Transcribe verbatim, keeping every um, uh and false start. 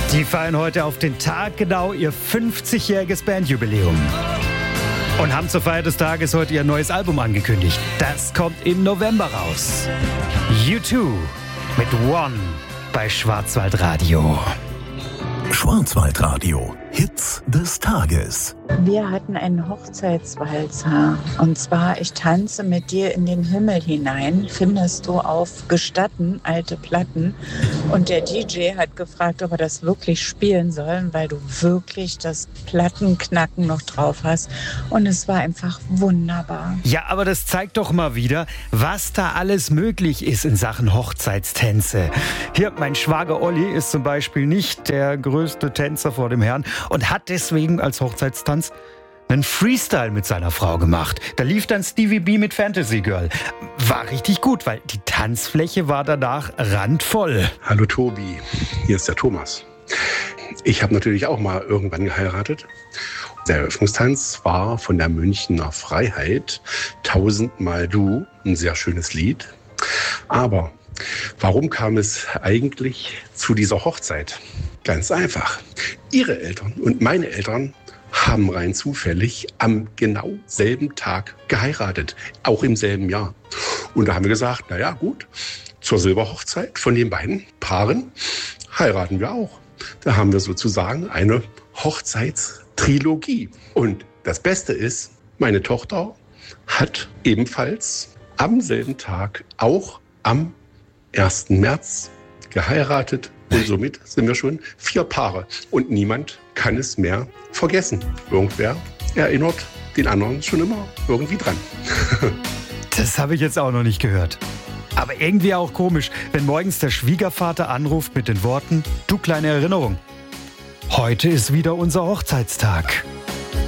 Die feiern heute auf den Tag genau ihr fünfzigjähriges Bandjubiläum. Und haben zur Feier des Tages heute ihr neues Album angekündigt. Das kommt im November raus. U zwei mit One bei Schwarzwaldradio. Schwarzwaldradio. Hits des Tages. Wir hatten einen Hochzeitswalzer. Und zwar, ich tanze mit dir in den Himmel hinein, findest du auf Gestatten, alte Platten. Und der D J hat gefragt, ob er das wirklich spielen soll, weil du wirklich das Plattenknacken noch drauf hast. Und es war einfach wunderbar. Ja, aber das zeigt doch mal wieder, was da alles möglich ist in Sachen Hochzeitstänze. Hier, mein Schwager Olli ist zum Beispiel nicht der größte Tänzer vor dem Herrn und hat deswegen als Hochzeitstanz einen Freestyle mit seiner Frau gemacht. Da lief dann Stevie B mit Fantasy Girl. War richtig gut, weil die Tanzfläche war danach randvoll. Hallo Tobi, hier ist der Thomas. Ich habe natürlich auch mal irgendwann geheiratet. Der Eröffnungstanz war von der Münchner Freiheit Tausendmal Du, ein sehr schönes Lied. Aber warum kam es eigentlich zu dieser Hochzeit? Ganz einfach. Ihre Eltern und meine Eltern haben rein zufällig am genau selben Tag geheiratet, auch im selben Jahr. Und da haben wir gesagt, na ja, gut, zur Silberhochzeit von den beiden Paaren heiraten wir auch. Da haben wir sozusagen eine Hochzeitstrilogie. Und das Beste ist, meine Tochter hat ebenfalls am selben Tag, auch am ersten März, geheiratet. Und somit sind wir schon vier Paare. Und niemand kann es mehr vergessen. Irgendwer erinnert den anderen schon immer irgendwie dran. Das habe ich jetzt auch noch nicht gehört. Aber irgendwie auch komisch, wenn morgens der Schwiegervater anruft mit den Worten: Du kleine Erinnerung, heute ist wieder unser Hochzeitstag.